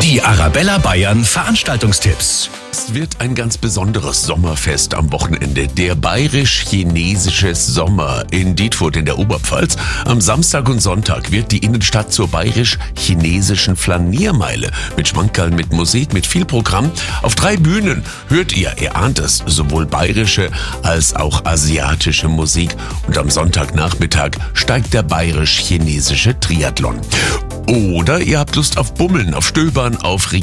Die Arabella Bayern Veranstaltungstipps. Es wird ein ganz besonderes Sommerfest am Wochenende. Der bayerisch-chinesische Sommer in Dietfurt in der Oberpfalz. Am Samstag und Sonntag wird die Innenstadt zur bayerisch-chinesischen Flaniermeile. Mit Schmankerln, mit Musik, mit viel Programm. Auf 3 Bühnen hört ihr ahnt es, sowohl bayerische als auch asiatische Musik. Und am Sonntagnachmittag steigt der bayerisch-chinesische Triathlon. Oder ihr habt Lust auf Bummeln, auf Stöbern, auf